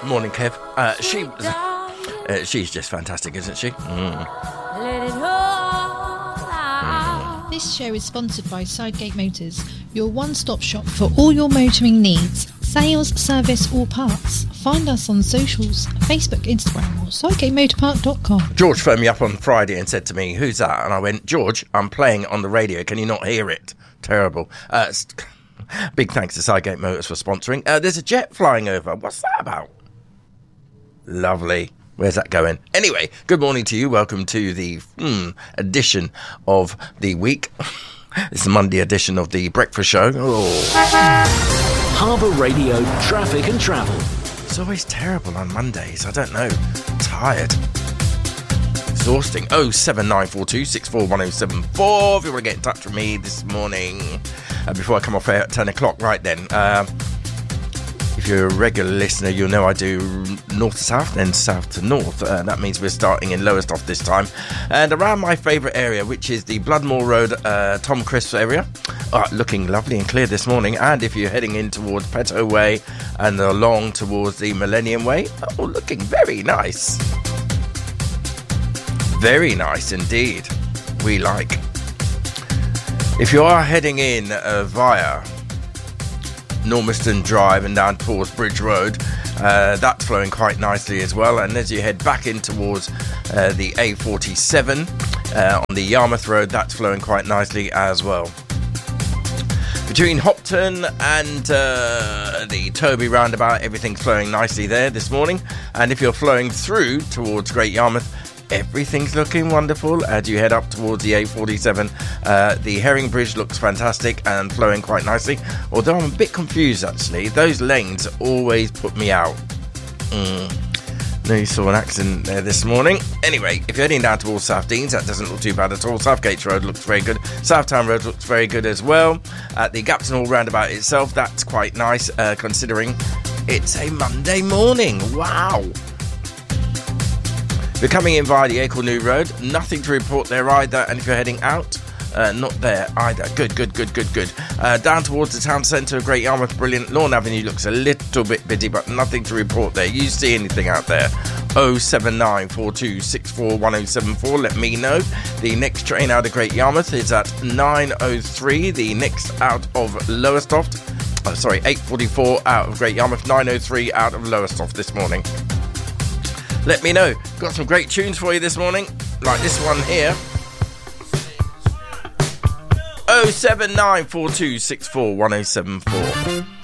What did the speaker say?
Morning, Kev. She's just fantastic, isn't she? This show is sponsored by Sidegate Motors, your one-stop shop for all your motoring needs, sales, service or parts. Find us on socials, Facebook, Instagram or sidegatemotorpark.com. George phoned me up on Friday and said to me, "Who's that?" And I went, "George, I'm playing on the radio. Can you not hear it?" Terrible. Big thanks to Sidegate Motors for sponsoring. There's a jet flying over. What's that about? Lovely. Where's that going? Anyway, good morning to you. Welcome to the edition of the week. It's the Monday edition of the Breakfast Show. Harbour Radio Traffic and Travel. It's always terrible on Mondays. I don't know. Tired. Exhausting. 07942 641074 if you want to get in touch with me this morning. Before I come off air at 10 o'clock. Right then. If you're a regular listener, you'll know I do north to south, then south to north. That means we're starting in Lowestoft this time. And around my favourite area, which is the Bloodmore Road, Tom Crisp area. Looking lovely and clear this morning. And if you're heading in towards Petto Way and along towards the Millennium Way, looking very nice. Very nice indeed. We like. If you are heading in via Normiston Drive and down towards Bridge Road, that's flowing quite nicely as well. And as you head back in towards the A47 on the Yarmouth Road, that's flowing quite nicely as well. Between Hopton and the Toby roundabout, everything's flowing nicely there this morning. And if you're flowing through towards Great Yarmouth, everything's looking wonderful as you head up towards the A47. The Herring Bridge looks fantastic and flowing quite nicely. Although I'm a bit confused actually. Those lanes always put me out. Nearly saw an accident there this morning. Anyway, if you're heading down towards South Deans, that doesn't look too bad at all. Southgate Road looks very good. Southtown Road looks very good as well. At the Gapton Hall roundabout itself, that's quite nice considering it's a Monday morning. Wow. If you're coming in via the Acle Road, nothing to report there either. And if you're heading out, not there either. Good. Down towards the town centre of Great Yarmouth, brilliant. Lawn Avenue looks a little bit busy, but nothing to report there. You see anything out there? 07942 641074. Let me know. The next train out of Great Yarmouth is at 9:03. The next out of Lowestoft. 8:44 out of Great Yarmouth. 9:03 out of Lowestoft this morning. Let me know. Got some great tunes for you this morning, like this one here. 07942 641074.